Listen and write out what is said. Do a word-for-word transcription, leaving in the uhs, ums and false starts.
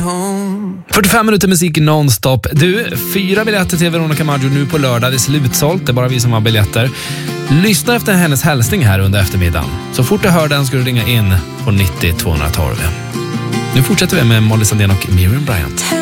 home. fyrtiofem minuter musik nonstop. Du, fyra biljetter till Veronica Maggio nu på lördag. Det är slutsålt, det är bara vi som har biljetter. Lyssna efter hennes hälsning här under eftermiddagen. Så fort du hör den ska du ringa in på nittio tvåhundratolv. Nu fortsätter vi med Molly Sandén och Miriam Bryant.